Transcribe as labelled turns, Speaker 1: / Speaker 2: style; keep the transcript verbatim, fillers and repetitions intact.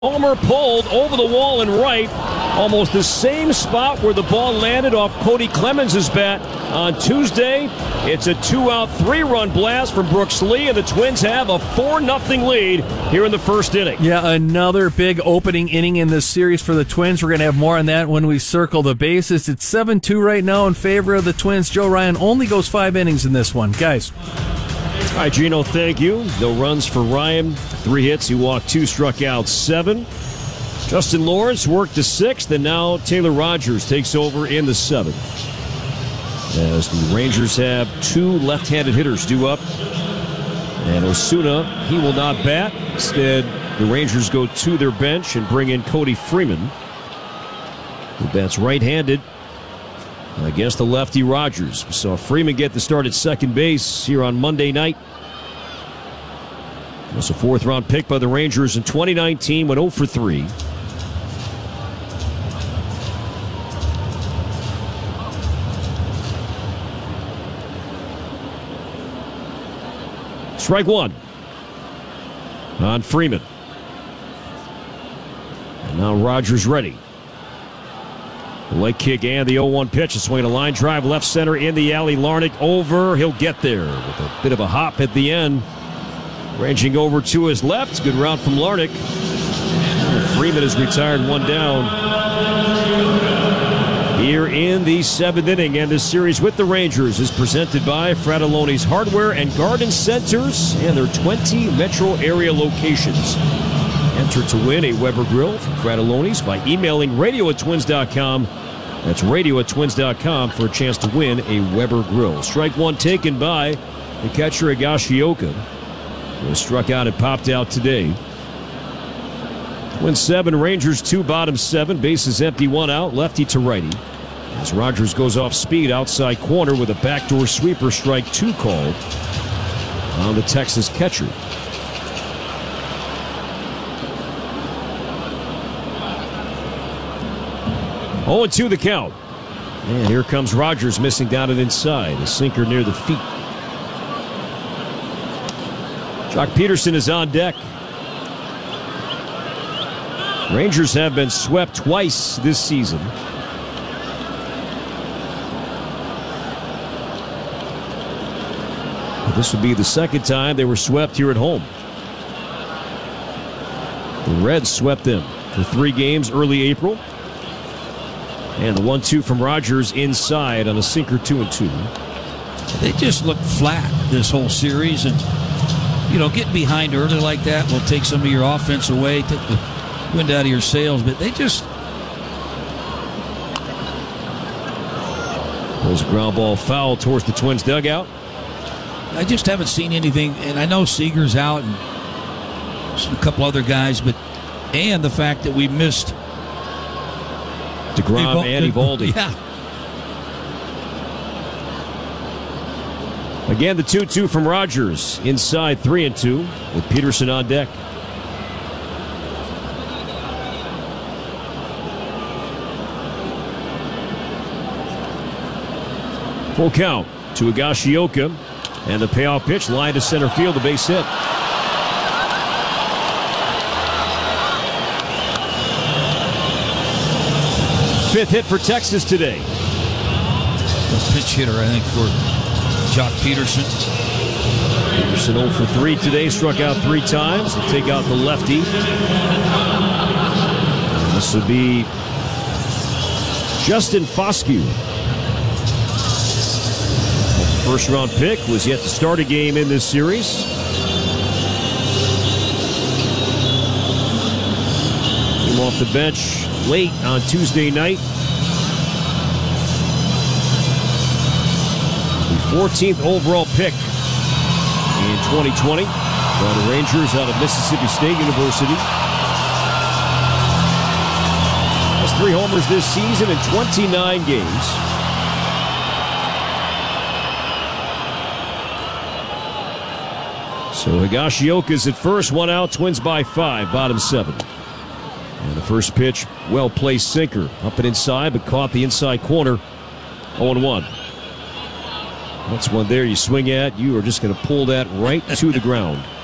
Speaker 1: Homer pulled over the wall and right, almost the same spot where the ball landed off Cody Clemens' bat on Tuesday. It's a two-out, three-run blast from Brooks Lee, and the Twins have a four nothing lead here in the first inning.
Speaker 2: Yeah, another big opening inning in this series for the Twins. We're going to have more on that when we circle the bases. It's seven two right now in favor of the Twins. Joe Ryan only goes five innings in this one. Guys.
Speaker 1: All right, Gino, thank you. No runs for Ryan. Three hits. He walked two, struck out seven. Justin Lawrence worked the sixth, and now Taylor Rogers takes over in the seventh. As the Rangers have two left-handed hitters due up. And Osuna, he will not bat. Instead, the Rangers go to their bench and bring in Cody Freeman, who bats right-handed against the lefty Rogers. We saw Freeman get the start at second base here on Monday night. It was a fourth-round pick by the Rangers in twenty nineteen, went oh for three. Strike one on Freeman. And now Rogers ready. The leg kick and the oh one pitch. A swing, a line drive left center in the alley. Larnach over. He'll get there with a bit of a hop at the end. Ranging over to his left. Good route from Larnach. Freeman has retired one down here in the seventh inning. And this series with the Rangers is presented by Frattallone's Hardware and Garden Centers and their twenty metro area locations. Enter to win a Weber grill from Frattallone's by emailing radio at twins dot com. That's radio at twins dot com for a chance to win a Weber grill. Strike one taken by the catcher Higashioka. He was struck out and popped out today. Twins seven, Rangers two, bottom seven. Bases empty, one out, lefty to righty. As Rogers goes off speed outside corner with a backdoor sweeper, strike two called on the Texas catcher. oh and two the count. And here comes Rogers missing down and inside. A sinker near the feet. Jock Peterson is on deck. Rangers have been swept twice this season. But this would be the second time they were swept here at home. The Reds swept them for three games early April. And the one two from Rogers inside on a sinker, two and two.
Speaker 3: They just look flat this whole series. And, you know, getting behind early like that will take some of your offense away, take the wind out of your sails. But they just...
Speaker 1: Pulls a ground ball foul towards the Twins dugout.
Speaker 3: I just haven't seen anything. And I know Seager's out and a couple other guys. but And the fact that we missed...
Speaker 1: DeGrom Evol- and Eovaldi.
Speaker 3: Yeah.
Speaker 1: Again, the two two from Rogers. Inside three and two with Peterson on deck. Full count to Higashioka. And the payoff pitch, line to center field, the base hit. Fifth hit for Texas today.
Speaker 3: A pinch hitter, I think, for Jock Peterson.
Speaker 1: Peterson oh for three today, struck out three times. He'll take out the lefty. And this will be Justin Foscue. First round pick, was yet to start a game in this series. Came off the bench late on Tuesday night. The fourteenth overall pick in twenty twenty by the Rangers out of Mississippi State University. Has three homers this season in twenty-nine games. So Higashioka's at first, one out, Twins by five, bottom seven. And the first pitch, well-placed sinker. Up and inside, but caught the inside corner. oh and one. That's one there you swing at. You are just going to pull that right to the ground.